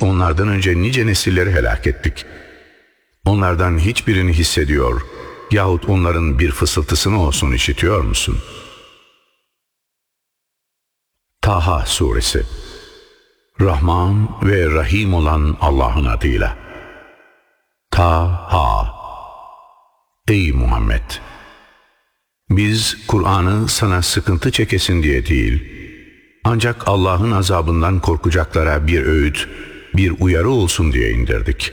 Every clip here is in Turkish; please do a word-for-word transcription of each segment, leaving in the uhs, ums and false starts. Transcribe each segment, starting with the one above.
onlardan önce nice nesilleri helak ettik. Onlardan hiçbirini hissediyor yahut onların bir fısıltısını olsun işitiyor musun? Taha Suresi. Rahman ve Rahim olan Allah'ın adıyla. Taha. Ey Muhammed! Biz Kur'an'ı sana sıkıntı çekesin diye değil, ancak Allah'ın azabından korkacaklara bir öğüt, bir uyarı olsun diye indirdik.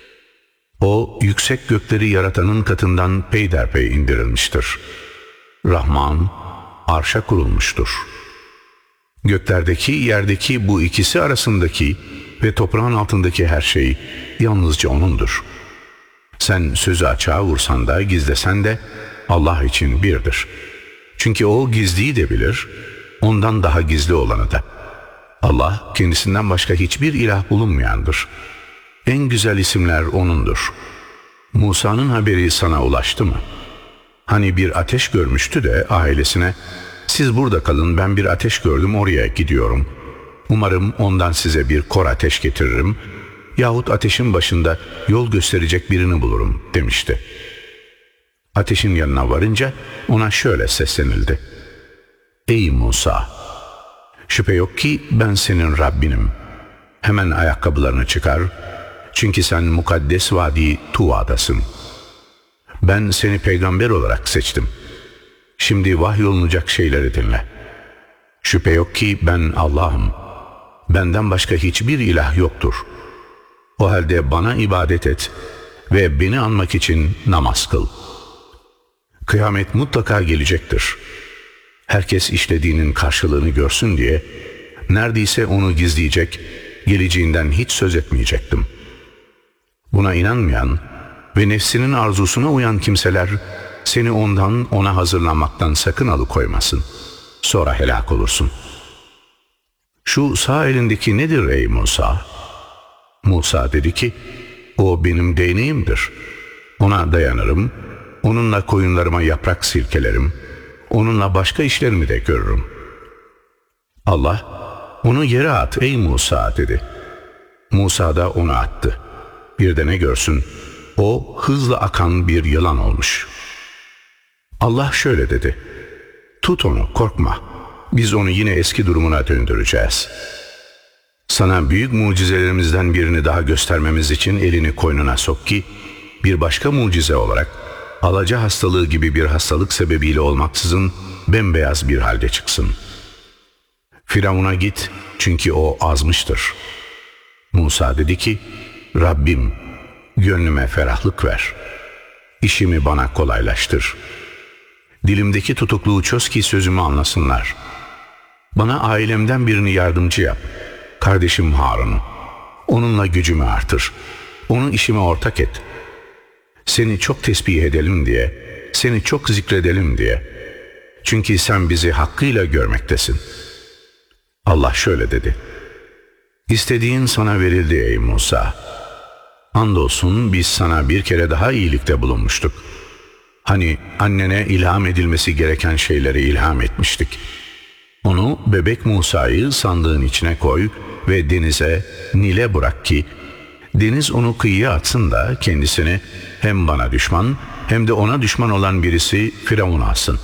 O, yüksek gökleri yaratanın katından peyderpey indirilmiştir. Rahman, arşa kurulmuştur. Göklerdeki, yerdeki bu ikisi arasındaki ve toprağın altındaki her şey yalnızca O'nundur. Sen sözü açığa vursan da gizlesen de Allah için birdir. Çünkü O gizliyi de bilir, ondan daha gizli olanı da. Allah kendisinden başka hiçbir ilah bulunmayandır. En güzel isimler O'nundur. Musa'nın haberi sana ulaştı mı? Hani bir ateş görmüştü de ailesine, siz burada kalın, ben bir ateş gördüm, oraya gidiyorum. Umarım ondan size bir kor ateş getiririm yahut ateşin başında yol gösterecek birini bulurum demişti. Ateşin yanına varınca ona şöyle seslenildi. Ey Musa! Şüphe yok ki ben senin Rabbinim. Hemen ayakkabılarını çıkar, çünkü sen mukaddes vadi Tuva'dasın. Ben seni peygamber olarak seçtim. Şimdi vahyolunacak şeyleri dinle. Şüphe yok ki ben Allah'ım. Benden başka hiçbir ilah yoktur. O halde bana ibadet et ve beni anmak için namaz kıl. Kıyamet mutlaka gelecektir. Herkes işlediğinin karşılığını görsün diye neredeyse onu gizleyecek, geleceğinden hiç söz etmeyecektim. Buna inanmayan ve nefsinin arzusuna uyan kimseler seni ondan, ona hazırlanmaktan sakın alıkoymasın. Sonra helak olursun. Şu sağ elindeki nedir ey Musa? Musa dedi ki, o benim değneğimdir. Ona dayanırım, onunla koyunlarıma yaprak silkelerim, onunla başka işlerimi de görürüm. Allah, onu yere at ey Musa dedi. Musa da onu attı. Bir de ne görsün, o hızla akan bir yılan olmuş. Allah şöyle dedi, tut onu, korkma, biz onu yine eski durumuna döndüreceğiz. Sana büyük mucizelerimizden birini daha göstermemiz için elini koynuna sok ki, bir başka mucize olarak, alaca hastalığı gibi bir hastalık sebebiyle olmaksızın bembeyaz bir halde çıksın. Firavun'a git, çünkü o azmıştır. Musa dedi ki, Rabbim, gönlüme ferahlık ver. İşimi bana kolaylaştır. Dilimdeki tutukluğu çöz ki sözümü anlasınlar. Bana ailemden birini yardımcı yap. Kardeşim Harun'u. Onunla gücümü artır. Onu işime ortak et. Seni çok tesbih edelim diye, seni çok zikredelim diye. Çünkü sen bizi hakkıyla görmektesin. Allah şöyle dedi. İstediğin sana verildi ey Musa. Andolsun biz sana bir kere daha iyilikte bulunmuştuk. Hani annene ilham edilmesi gereken şeyleri ilham etmiştik. Onu, bebek Musa'yı sandığın içine koy ve denize, Nil'e bırak ki, deniz onu kıyıya atsın da kendisini hem bana düşman hem de ona düşman olan birisi Firavun'a alsın.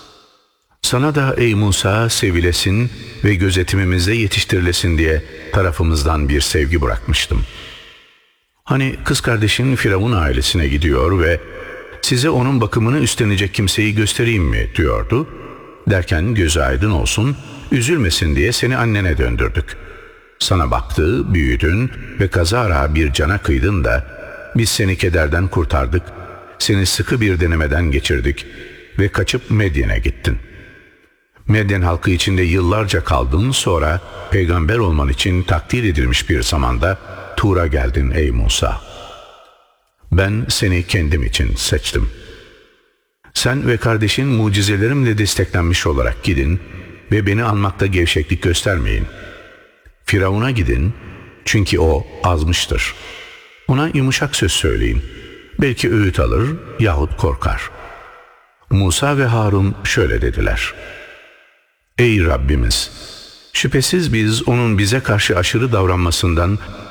Sana da ey Musa sevilesin ve gözetimimizde yetiştirilesin diye tarafımızdan bir sevgi bırakmıştım. Hani kız kardeşin Firavun ailesine gidiyor ve size onun bakımını üstlenecek kimseyi göstereyim mi diyordu. Derken gözü aydın olsun, üzülmesin diye seni annene döndürdük. Sana baktı, büyüdün ve kazara bir cana kıydın da biz seni kederden kurtardık, seni sıkı bir denemeden geçirdik ve kaçıp Medyen'e gittin. Medyen halkı içinde yıllarca kaldın, sonra peygamber olman için takdir edilmiş bir zamanda Tur'a geldin ey Musa. Ben seni kendim için seçtim. Sen ve kardeşin mucizelerimle desteklenmiş olarak gidin ve beni anmakta gevşeklik göstermeyin. Firavun'a gidin, çünkü o azmıştır. Ona yumuşak söz söyleyin. Belki öğüt alır yahut korkar. Musa ve Harun şöyle dediler. Ey Rabbimiz! Şüphesiz biz onun bize karşı aşırı davranmasından